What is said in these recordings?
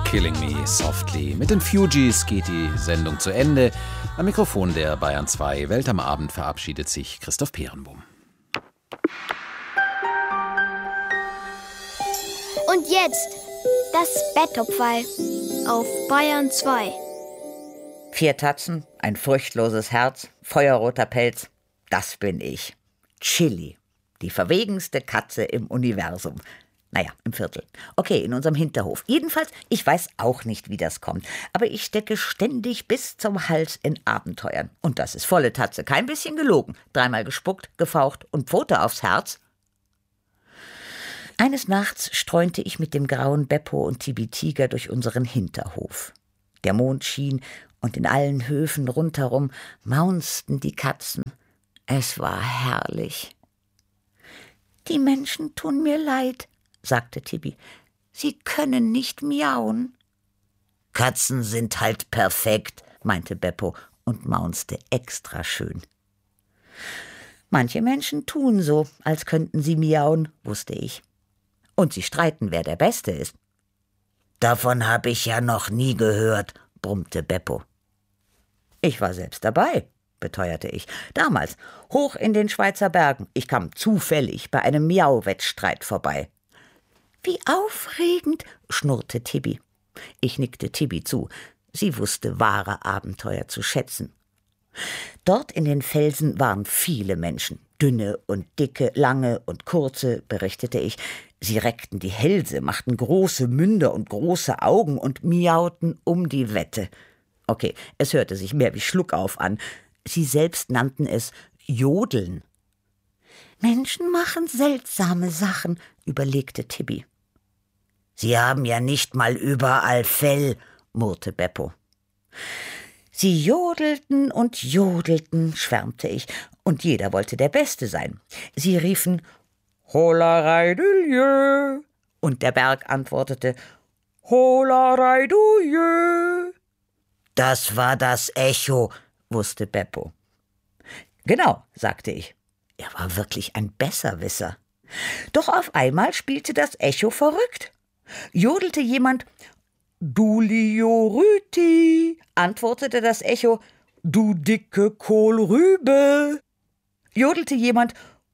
Killing Me Softly. Mit den Fugees geht die Sendung zu Ende. Am Mikrofon der Bayern 2 Welt am Abend verabschiedet sich Christoph Peerenboom. Und jetzt das Betthupferl auf Bayern 2. 4 Tatzen, ein furchtloses Herz, feuerroter Pelz. Das bin ich. Chili, die verwegenste Katze im Universum. Naja, im Viertel. Okay, in unserem Hinterhof. Jedenfalls, ich weiß auch nicht, wie das kommt. Aber ich stecke ständig bis zum Hals in Abenteuern. Und das ist volle Tatze, kein bisschen gelogen. 3-mal gespuckt, gefaucht und Pfote aufs Herz. Eines Nachts streunte ich mit dem grauen Beppo und Tibi Tiger durch unseren Hinterhof. Der Mond schien und in allen Höfen rundherum maunzten die Katzen. Es war herrlich. »Die Menschen tun mir leid«, sagte Tibi. »Sie können nicht miauen.« »Katzen sind halt perfekt«, meinte Beppo und maunzte extra schön. Manche Menschen tun so, als könnten sie miauen, wusste ich. Und sie streiten, wer der Beste ist. »Davon habe ich ja noch nie gehört«, brummte Beppo. »Ich war selbst dabei«, beteuerte ich. »Damals, hoch in den Schweizer Bergen. Ich kam zufällig bei einem Miau-Wettstreit vorbei.« »Wie aufregend«, schnurrte Tibi. Ich nickte Tibi zu. Sie wusste wahre Abenteuer zu schätzen. Dort in den Felsen waren viele Menschen. Dünne und dicke, lange und kurze, berichtete ich. Sie reckten die Hälse, machten große Münder und große Augen und miauten um die Wette. Okay, es hörte sich mehr wie Schluckauf an. Sie selbst nannten es Jodeln. »Menschen machen seltsame Sachen«, überlegte Tibi. »Sie haben ja nicht mal überall Fell«, murrte Beppo. »Sie jodelten und jodelten«, schwärmte ich, und jeder wollte der Beste sein. Sie riefen »Holarei-Dülje«, und der Berg antwortete »Holarei-Duje«. »Das war das Echo«, wusste Beppo. »Genau«, sagte ich. Er war wirklich ein Besserwisser. Doch auf einmal spielte das Echo verrückt. Jodelte jemand »Duliorüti«, antwortete das Echo »Du dicke Kohlrübe«. Jodelte jemand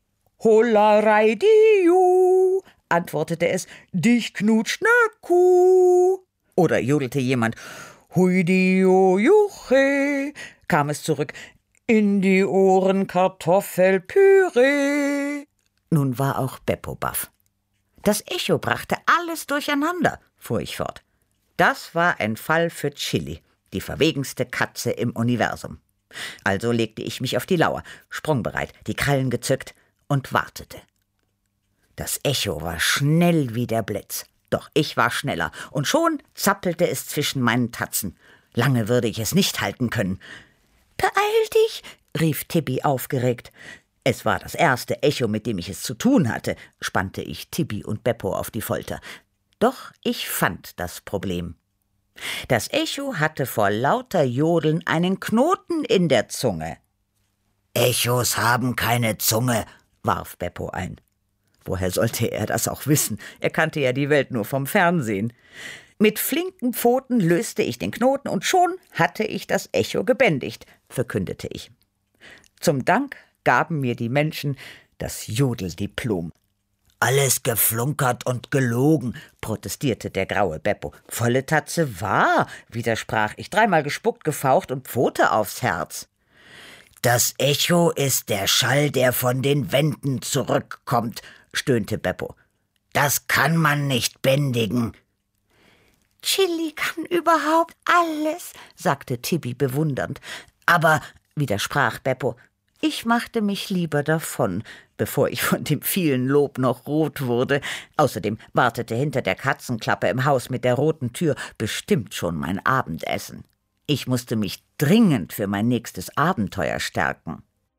»Holarei-Diu«, antwortete es »Dich knutscht ne Kuh«. Oder jodelte jemand »Hui-Dio-Juche«, kam es zurück »In die Ohren Kartoffelpüree«. Nun war auch Beppo baff. Das Echo brachte alles durcheinander, fuhr ich fort. Das war ein Fall für Chili, die verwegenste Katze im Universum. Also legte ich mich auf die Lauer, sprungbereit, die Krallen gezückt und wartete. Das Echo war schnell wie der Blitz. Doch ich war schneller, und schon zappelte es zwischen meinen Tatzen. Lange würde ich es nicht halten können. »Beeil dich«, rief Tibi aufgeregt. Es war das erste Echo, mit dem ich es zu tun hatte, spannte ich Tibi und Beppo auf die Folter. Doch ich fand das Problem. Das Echo hatte vor lauter Jodeln einen Knoten in der Zunge. »Echos haben keine Zunge«, warf Beppo ein. Woher sollte er das auch wissen? Er kannte ja die Welt nur vom Fernsehen. Mit flinken Pfoten löste ich den Knoten und schon hatte ich das Echo gebändigt, verkündete ich. Zum Dank gaben mir die Menschen das Jodeldiplom. »Alles geflunkert und gelogen«, protestierte der graue Beppo. »Volle Tatze wahr«, widersprach ich, 3-mal gespuckt, gefaucht und Pfote aufs Herz. »Das Echo ist der Schall, der von den Wänden zurückkommt«, stöhnte Beppo. »Das kann man nicht bändigen.« »Chili kann überhaupt alles«, sagte Tibi bewundernd. »Aber«, widersprach Beppo, »ich machte mich lieber davon, bevor ich von dem vielen Lob noch rot wurde. Außerdem wartete hinter der Katzenklappe im Haus mit der roten Tür bestimmt schon mein Abendessen. Ich musste mich dringend für mein nächstes Abenteuer stärken.«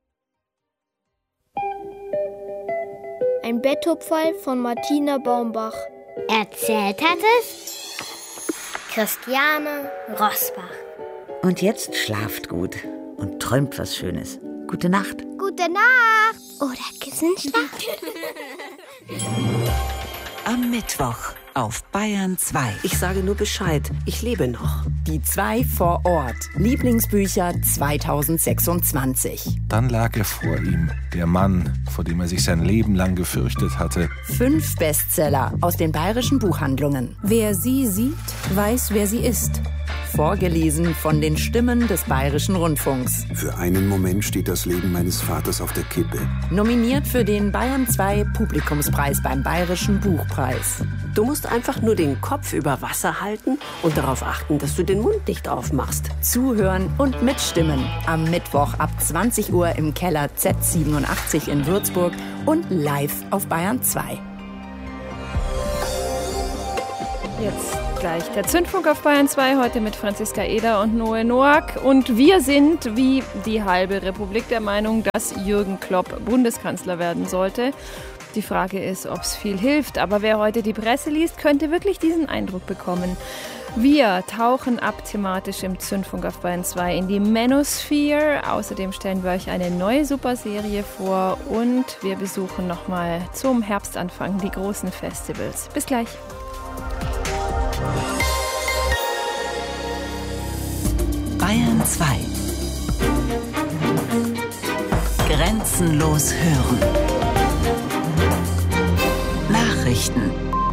Ein Betthupferl von Martina Baumbach. Erzählt hat es Christiane Rosbach. Und jetzt schlaft gut und träumt was Schönes. Gute Nacht. Gute Nacht. Oder Kissenschlaf. Am Mittwoch auf Bayern 2. Ich sage nur Bescheid, ich lebe noch. Die 2 vor Ort. Lieblingsbücher 2026. Dann lag er vor ihm, der Mann, vor dem er sich sein Leben lang gefürchtet hatte. 5 Bestseller aus den bayerischen Buchhandlungen. Wer sie sieht, weiß, wer sie ist. Vorgelesen von den Stimmen des Bayerischen Rundfunks. Für einen Moment steht das Leben meines Vaters auf der Kippe. Nominiert für den Bayern 2 Publikumspreis beim Bayerischen Buchpreis. Du musst einfach nur den Kopf über Wasser halten und darauf achten, dass du den Mund nicht aufmachst. Zuhören und mitstimmen. Am Mittwoch ab 20 Uhr im Keller Z87 in Würzburg und live auf Bayern 2. Jetzt gleich der Zündfunk auf Bayern 2, heute mit Franziska Eder und Noe Noack. Und wir sind, wie die halbe Republik, der Meinung, dass Jürgen Klopp Bundeskanzler werden sollte. Die Frage ist, ob es viel hilft. Aber wer heute die Presse liest, könnte wirklich diesen Eindruck bekommen. Wir tauchen ab thematisch im Zündfunk auf Bayern 2 in die Manosphere. Außerdem stellen wir euch eine neue Superserie vor. Und wir besuchen nochmal zum Herbstanfang die großen Festivals. Bis gleich. Bayern 2. Grenzenlos hören. Nachrichten.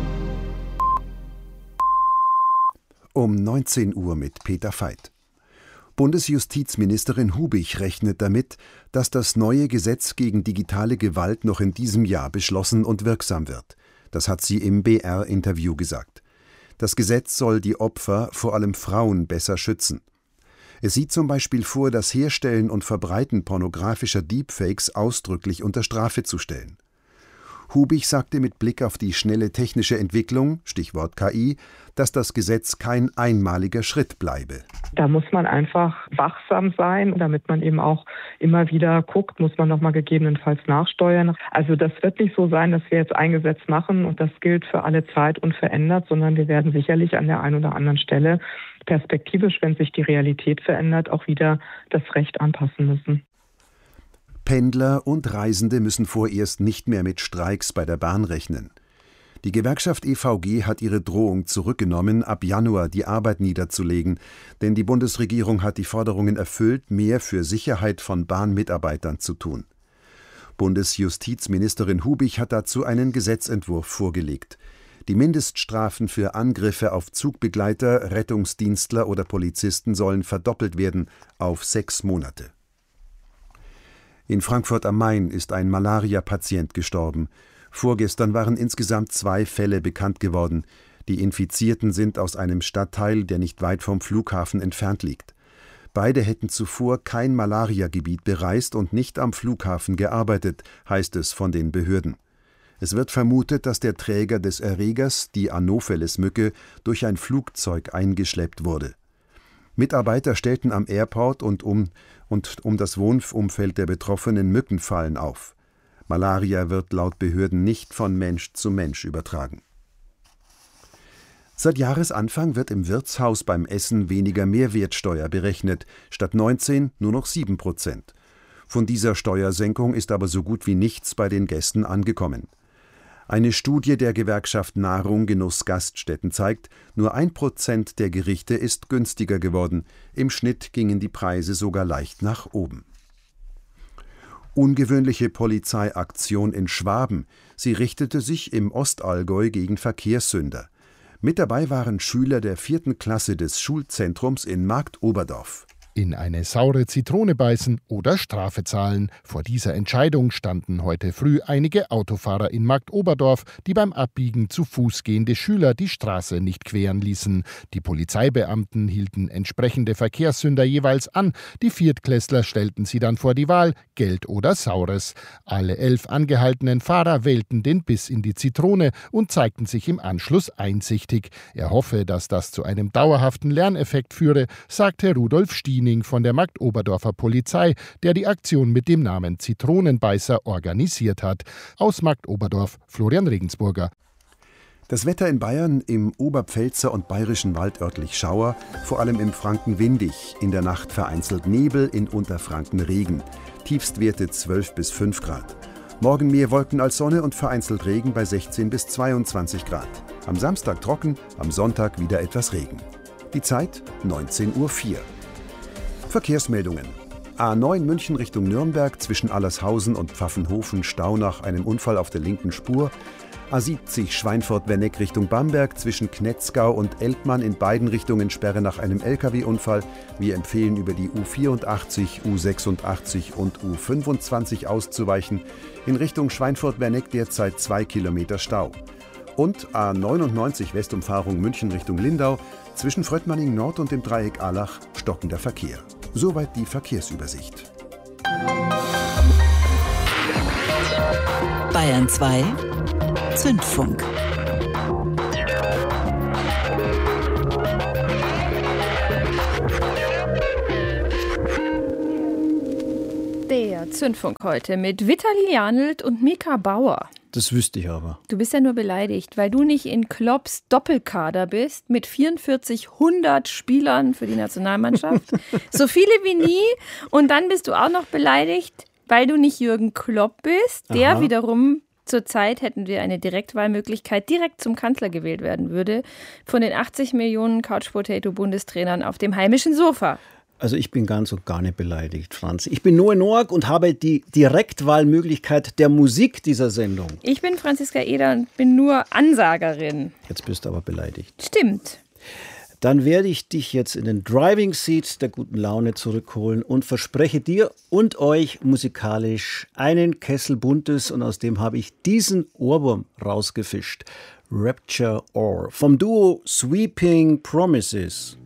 Um 19 Uhr mit Peter Veit. Bundesjustizministerin Hubich rechnet damit, dass das neue Gesetz gegen digitale Gewalt noch in diesem Jahr beschlossen und wirksam wird. Das hat sie im BR-Interview gesagt. Das Gesetz soll die Opfer, vor allem Frauen, besser schützen. Es sieht zum Beispiel vor, das Herstellen und Verbreiten pornografischer Deepfakes ausdrücklich unter Strafe zu stellen. Hubich sagte mit Blick auf die schnelle technische Entwicklung, Stichwort KI, dass das Gesetz kein einmaliger Schritt bleibe. Da muss man einfach wachsam sein, damit man eben auch immer wieder guckt, muss man nochmal gegebenenfalls nachsteuern. Also das wird nicht so sein, dass wir jetzt ein Gesetz machen und das gilt für alle Zeit unverändert, sondern wir werden sicherlich an der einen oder anderen Stelle perspektivisch, wenn sich die Realität verändert, auch wieder das Recht anpassen müssen. Pendler und Reisende müssen vorerst nicht mehr mit Streiks bei der Bahn rechnen. Die Gewerkschaft EVG hat ihre Drohung zurückgenommen, ab Januar die Arbeit niederzulegen, denn die Bundesregierung hat die Forderungen erfüllt, mehr für Sicherheit von Bahnmitarbeitern zu tun. Bundesjustizministerin Hubich hat dazu einen Gesetzentwurf vorgelegt. Die Mindeststrafen für Angriffe auf Zugbegleiter, Rettungsdienstler oder Polizisten sollen verdoppelt werden auf 6 Monate. In Frankfurt am Main ist ein Malaria-Patient gestorben. Vorgestern waren insgesamt 2 Fälle bekannt geworden. Die Infizierten sind aus einem Stadtteil, der nicht weit vom Flughafen entfernt liegt. Beide hätten zuvor kein Malariagebiet bereist und nicht am Flughafen gearbeitet, heißt es von den Behörden. Es wird vermutet, dass der Träger des Erregers, die Anopheles-Mücke, durch ein Flugzeug eingeschleppt wurde. Mitarbeiter stellten am Airport und um das Wohnumfeld der Betroffenen Mückenfallen auf. Malaria wird laut Behörden nicht von Mensch zu Mensch übertragen. Seit Jahresanfang wird im Wirtshaus beim Essen weniger Mehrwertsteuer berechnet, statt 19 nur noch 7%. Von dieser Steuersenkung ist aber so gut wie nichts bei den Gästen angekommen. Eine Studie der Gewerkschaft Nahrung Genuss Gaststätten zeigt, nur 1% der Gerichte ist günstiger geworden. Im Schnitt gingen die Preise sogar leicht nach oben. Ungewöhnliche Polizeiaktion in Schwaben. Sie richtete sich im Ostallgäu gegen Verkehrssünder. Mit dabei waren Schüler der 4. Klasse des Schulzentrums in Marktoberdorf. In eine saure Zitrone beißen oder Strafe zahlen. Vor dieser Entscheidung standen heute früh einige Autofahrer in Marktoberdorf, die beim Abbiegen zu Fuß gehende Schüler die Straße nicht queren ließen. Die Polizeibeamten hielten entsprechende Verkehrssünder jeweils an. Die Viertklässler stellten sie dann vor die Wahl, Geld oder Saures. Alle 11 angehaltenen Fahrer wählten den Biss in die Zitrone und zeigten sich im Anschluss einsichtig. Er hoffe, dass das zu einem dauerhaften Lerneffekt führe, sagte Rudolf Stiening von der Marktoberdorfer Polizei, der die Aktion mit dem Namen Zitronenbeißer organisiert hat. Aus Marktoberdorf Florian Regensburger. Das Wetter in Bayern, im Oberpfälzer und Bayerischen Wald örtlich Schauer, vor allem im Franken windig, in der Nacht vereinzelt Nebel, in Unterfranken Regen. Tiefstwerte 12 bis 5 Grad. Morgen mehr Wolken als Sonne und vereinzelt Regen bei 16 bis 22 Grad. Am Samstag trocken, am Sonntag wieder etwas Regen. Die Zeit 19:04 Uhr. Verkehrsmeldungen. A9 München Richtung Nürnberg zwischen Allershausen und Pfaffenhofen Stau nach einem Unfall auf der linken Spur. A70 Schweinfurt-Werneck Richtung Bamberg zwischen Knetzgau und Elbmann in beiden Richtungen Sperre nach einem Lkw-Unfall. Wir empfehlen, über die U84, U86 und U25 auszuweichen. In Richtung Schweinfurt-Werneck derzeit 2 Kilometer Stau. Und A99 Westumfahrung München Richtung Lindau zwischen Fröttmanning Nord und dem Dreieck Allach stockender Verkehr. Soweit die Verkehrsübersicht. Bayern 2 Zündfunk. Der Zündfunk heute mit Vitali Janelt und Mika Bauer. Das wüsste ich aber. Du bist ja nur beleidigt, weil du nicht in Klopps Doppelkader bist mit 4400 Spielern für die Nationalmannschaft. So viele wie nie. Und dann bist du auch noch beleidigt, weil du nicht Jürgen Klopp bist. Der wiederum, zurzeit hätten wir eine Direktwahlmöglichkeit, direkt zum Kanzler gewählt werden würde, von den 80 Millionen Couch-Potato-Bundestrainern auf dem heimischen Sofa. Also ich bin ganz und gar nicht beleidigt, Franz. Ich bin Noe Noack und habe die Direktwahlmöglichkeit der Musik dieser Sendung. Ich bin Franziska Eder und bin nur Ansagerin. Jetzt bist du aber beleidigt. Stimmt. Dann werde ich dich jetzt in den Driving Seat der guten Laune zurückholen und verspreche dir und euch musikalisch einen Kessel Buntes, und aus dem habe ich diesen Ohrwurm rausgefischt. Rapture Or vom Duo Sweeping Promises.